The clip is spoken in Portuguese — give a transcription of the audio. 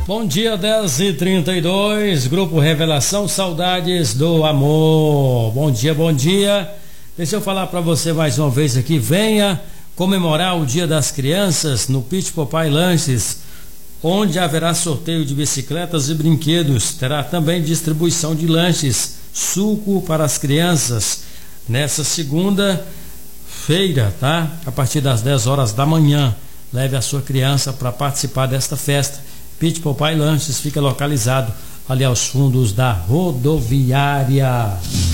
Bom dia, 10h32, Grupo Revelação, saudades do amor. Bom dia, bom dia. Deixa eu falar para você mais uma vez aqui, venha comemorar o Dia das Crianças no Pitch Papai Lanches, onde haverá sorteio de bicicletas e brinquedos. Terá também distribuição de lanches, suco para as crianças, nessa segunda-feira, tá? A partir das 10 horas da manhã. Leve a sua criança para participar desta festa. Pitch Papai Lanches fica localizado ali aos fundos da rodoviária.